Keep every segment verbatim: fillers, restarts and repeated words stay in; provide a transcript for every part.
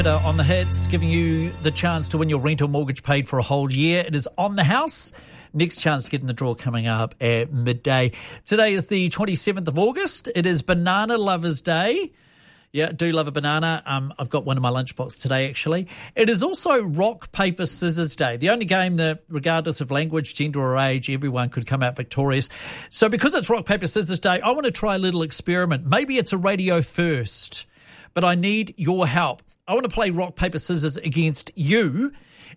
On the hits, giving you the chance to win your rental mortgage paid for a whole year. It is On the House. Next chance to get in the draw coming up at midday. Today is the twenty-seventh of August. It is Banana Lovers Day. Yeah, I do love a banana. Um, I've got one in my lunchbox today, actually. It is also Rock, Paper, Scissors Day, the only game that, regardless of language, gender or age, everyone could come out victorious. So because it's Rock, Paper, Scissors Day, I want to try a little experiment. Maybe it's a radio first, but I need your help. I want to play Rock, Paper, Scissors against you,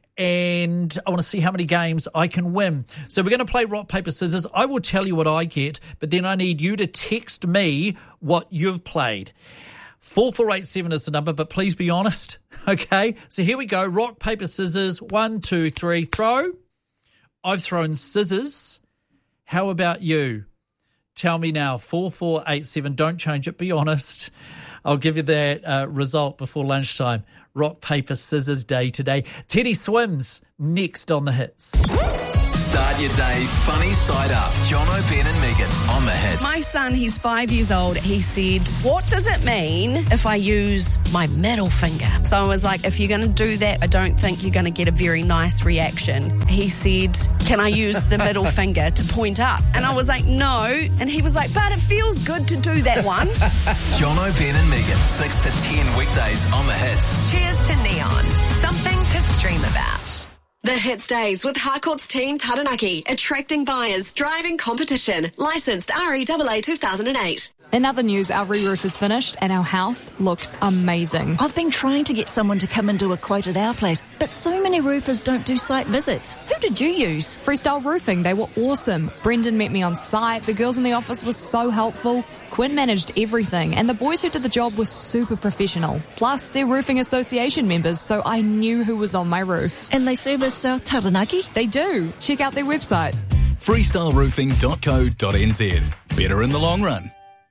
and I want to see how many games I can win. So we're going to play Rock, Paper, Scissors. I will tell you what I get, but then I need you to text me what you've played. four four eight seven is the number, but please be honest, okay? So here we go. Rock, paper, scissors. One, two, three, throw. I've thrown scissors. How about you? Tell me now. four four eight seven. Don't change it. Be honest. I'll give you that uh, result before lunchtime. Rock, paper, scissors day today. Teddy Swims next on the hits. Start your day funny side up. John O'Brien and Megan on the hits. My son, he's five years old. He said, what does it mean if I use my middle finger? So I was like, if you're going to do that, I don't think you're going to get a very nice reaction. He said, can I use the middle finger to point up? And I was like, no. And he was like, but it feels good to do that one. John O'Brien and Megan, six to ten weekdays on the hits. Cheers to Neon. Something to stream about. The Hits Days with Harcourt's Team Taranaki, attracting buyers, driving competition, licensed R E A A two thousand eight. In other news, our re-roof is finished and our house looks amazing. I've been trying to get someone to come and do a quote at our place, but so many roofers don't do site visits. Who did you use? Freestyle Roofing, they were awesome. Brendan met me on site, the girls in the office were so helpful. Quinn managed everything, and the boys who did the job were super professional. Plus, they're Roofing Association members, so I knew who was on my roof. And they service South Taranaki? They do. Check out their website. freestyle roofing dot co dot n z. Better in the long run.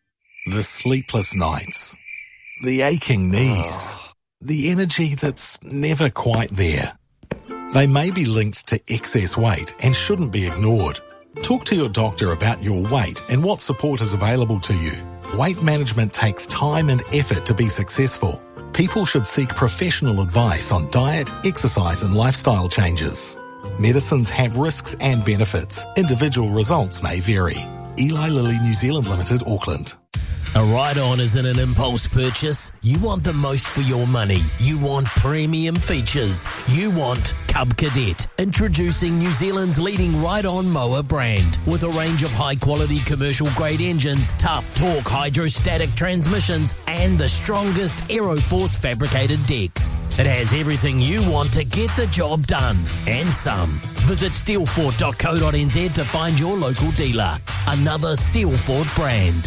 The sleepless nights. The aching knees. Oh. The energy that's never quite there. They may be linked to excess weight and shouldn't be ignored. Talk to your doctor about your weight and what support is available to you. Weight management takes time and effort to be successful. People should seek professional advice on diet, exercise and lifestyle changes. Medicines have risks and benefits. Individual results may vary. Eli Lilly New Zealand Limited, Auckland. A ride-on isn't an impulse purchase. You want the most for your money. You want premium features. You want Cub Cadet. Introducing New Zealand's leading ride-on mower brand. With a range of high-quality commercial-grade engines, tough torque hydrostatic transmissions, and the strongest Aeroforce fabricated decks. It has everything you want to get the job done, and some. Visit steelfort dot co dot n z to find your local dealer. Another Steelfort brand.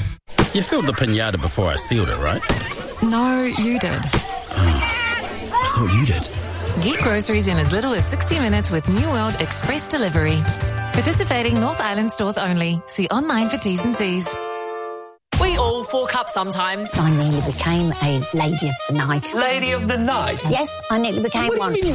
You filled the pinata before I sealed it, right? No, you did. Oh, I thought you did. Get groceries in as little as sixty minutes with New World Express Delivery. Participating North Island stores only. See online for T's and C's. We all fork up sometimes. I nearly became a lady of the night. Lady of the night? Yes, I nearly became what one. What do you mean